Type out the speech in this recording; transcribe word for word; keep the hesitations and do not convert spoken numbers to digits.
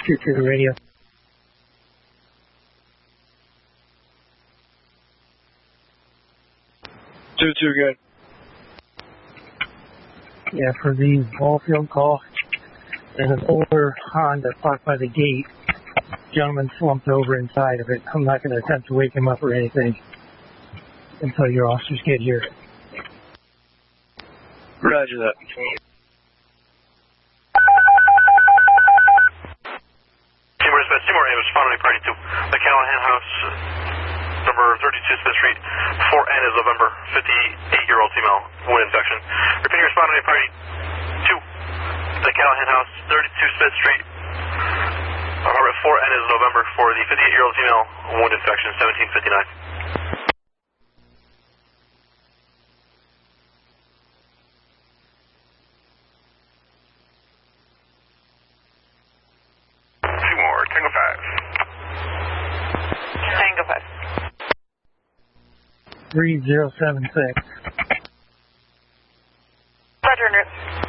Shoot to the radio. Two two good. Yeah, for the ball field call, there's an older Honda parked by the gate. Gentleman slumped over inside of it. I'm not going to attempt to wake him up or anything until your officers get here. Roger that. Seymour Smith, Seymour Amos, responding to party two. The Callahan House, number thirty-two Smith Street, four N is November, fifty-eight-year-old female, wound infection. Repeating, responding to party two. The Callahan House, thirty-two Smith Street, uh, four N is November for the fifty-eight-year-old female, wound infection, seventeen fifty-nine. Tango five. Tango five. three zero seven six. Roger,